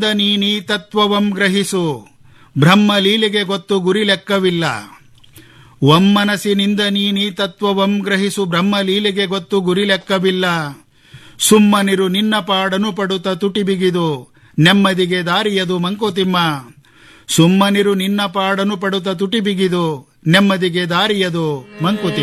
ನೀನೀ ತತ್ವವಂ ಗ್ರಹಿಸು, ಬ್ರಹ್ಮ ಲೀಲೆಗೆ ಗೊತ್ತು ಗುರಿ ಲೆಕ್ಕವಿಲ್ಲ. ಒಮ್ಮನಸಿನಿಂದ ನೀನೀ ತತ್ವವಂ ಗ್ರಹಿಸು, ಬ್ರಹ್ಮ ಲೀಲೆಗೆ ಗೊತ್ತು ಗುರಿ ಲೆಕ್ಕವಿಲ್ಲ. ಸುಮ್ಮನಿರು ನಿನ್ನ ಪಾಡನು ಪಡುತ್ತ ತುಟಿ ಬಿಗಿದು, ನೆಮ್ಮದಿಗೆ ದಾರಿಯದು ಮಂಕುತಿಮ್ಮ. ಸುಮ್ಮನಿರು ನಿನ್ನ ಪಾಡನು ಪಡುತ್ತ ತುಟಿ ಬಿಗಿದು, ನೆಮ್ಮದಿಗೆ ದಾರಿಯದು ಮಂಕುತಿಮ್ಮ.